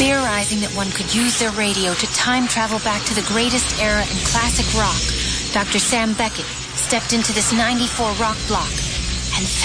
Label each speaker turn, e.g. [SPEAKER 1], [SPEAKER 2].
[SPEAKER 1] Theorizing that one could use their radio to time travel back to the greatest era in classic rock, Dr. Sam Beckett stepped into this 94 rock block